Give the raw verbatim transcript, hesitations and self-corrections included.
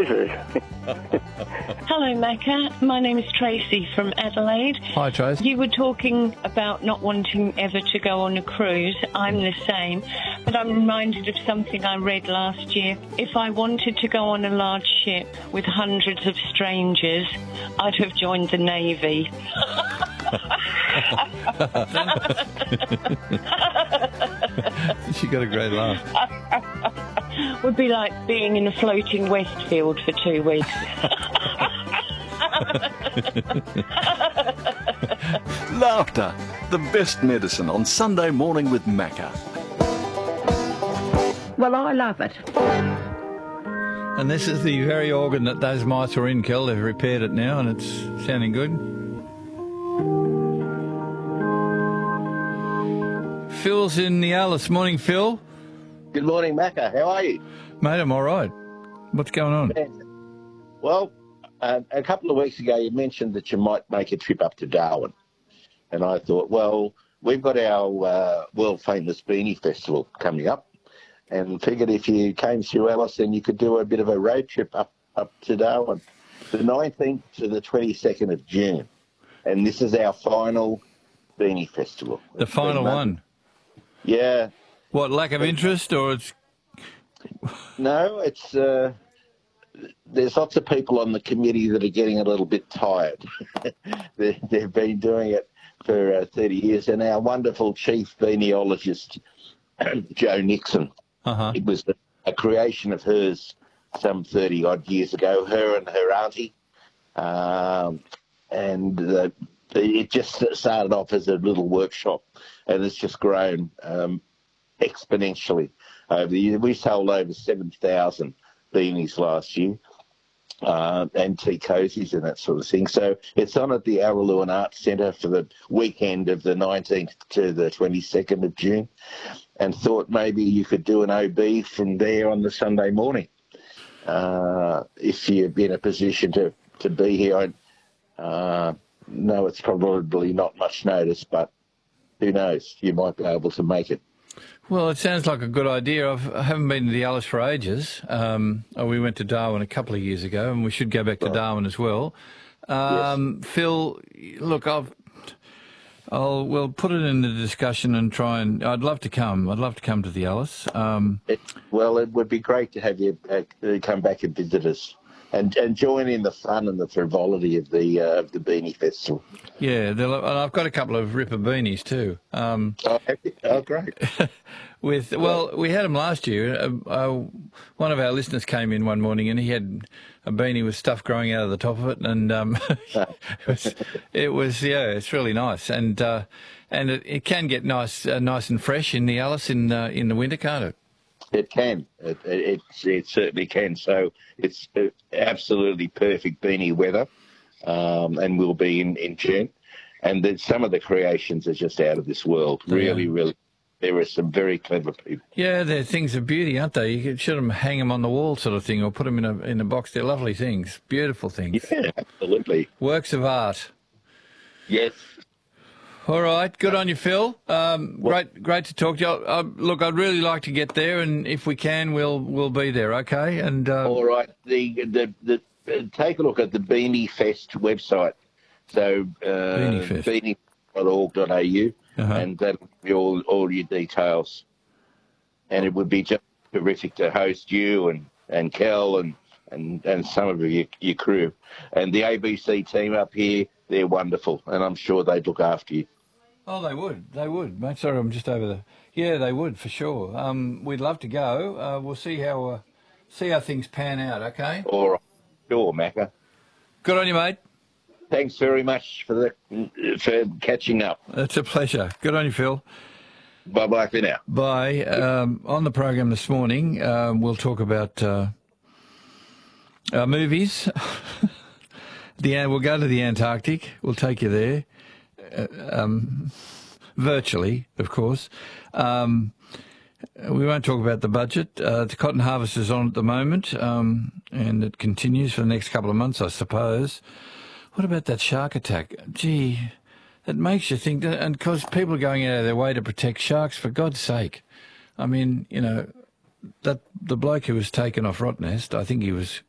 Tracy. Hello, Macca. My name is Tracy from Adelaide. Hi, Trace. You were talking about not wanting ever to go on a cruise. I'm the same. But I'm reminded of something I read last year. If I wanted to go on a large ship with hundreds of strangers, I'd have joined the Navy. She got a great laugh. Would be like being in a floating Westfield for two weeks. Laughter, the best medicine on Sunday Morning with Macca. Well, I love it. And this is the very organ that those mice were in, Kel. They've repaired it now and it's sounding good. Phil's in the Alice. Morning, Phil. Good morning, Macca. How are you? Mate, I'm all right. What's going on? Well, uh, a couple of weeks ago you mentioned that you might make a trip up to Darwin. And I thought, well, we've got our uh, world-famous Beanie Festival coming up, and figured if you came through Alice, then you could do a bit of a road trip up, up to Darwin, the nineteenth to the twenty-second of June. And this is our final Beanie Festival. The final one? Yeah. What, lack of interest, or it's... No, it's... Uh, there's lots of people on the committee that are getting a little bit tired. they, they've been doing it for uh, thirty years, and our wonderful chief beaniologist, Joe Nixon, uh-huh. It was a creation of hers some thirty-odd years ago, her and her auntie. Um, and the, it just started off as a little workshop, and it's just grown um, exponentially over the years. We sold over seven thousand beanies last year, uh, antique cozies and that sort of thing. So it's on at the Araluen Arts Centre for the weekend of the nineteenth to the twenty-second of June, and thought maybe you could do an O B from there on the Sunday morning. Uh, if you're in a position to, to be here, I uh, know it's probably not much notice, but who knows, you might be able to make it. Well, it sounds like a good idea. I've, I haven't been to the Alice for ages. Um, oh, we went to Darwin a couple of years ago, and we should go back to right. Darwin as well. Um, yes. Phil, look, I've, I'll we'll put it in the discussion and try and. I'd love to come. I'd love to come to the Alice. Um, it, well, it would be great to have you uh, come back and visit us. And, and join in the fun and the frivolity of the uh, of the Beanie Festival. Yeah, and I've got a couple of Ripper beanies too. Um, oh, oh, great. with well, we had them last year. Uh, uh, one of our listeners came in one morning and he had a beanie with stuff growing out of the top of it, and um, it, was, it was yeah, it's really nice, and uh, and it, it can get nice, uh, nice and fresh in the Alice in uh, in the winter, can't it? It can. It, it, it certainly can. So it's absolutely perfect beanie weather, um, and we'll be in, in June. And then some of the creations are just out of this world. Really, yeah. really. There are some very clever people. Yeah, they're things of beauty, aren't they? You should them hang them on the wall sort of thing, or put them in a, in a box. They're lovely things, beautiful things. Yeah, absolutely. Works of art. Yes. All right, good on you, Phil. Um, great, great to talk to you. Uh, look, I'd really like to get there, and if we can, we'll we'll be there. Okay, and uh, all right. The the the uh, take a look at the Beanie Fest website. So uh, beanie dot org dot a u, uh-huh. and that'll be all all your details. And it would be just terrific to host you and and Kel and and and some of your your crew, and the A B C team up here. They're wonderful, and I'm sure they'd look after you. Oh, they would. They would. Mate, sorry, I'm just over the... Yeah, they would, for sure. Um, we'd love to go. Uh, we'll see how uh, see how things pan out, okay? All right. Sure, Macca. Good on you, mate. Thanks very much for the for catching up. It's a pleasure. Good on you, Phil. Bye-bye for now. Bye. Um, on the program this morning, uh, we'll talk about uh, our movies. the We'll go to the Antarctic. We'll take you there. Uh, um, virtually, of course. Um, we won't talk about the budget. Uh, the cotton harvest is on at the moment, um, and it continues for the next couple of months, I suppose. What about that shark attack? Gee, it makes you think, that, and because people are going out of their way to protect sharks, for God's sake. I mean, you know, that the bloke who was taken off Rottnest, I think he was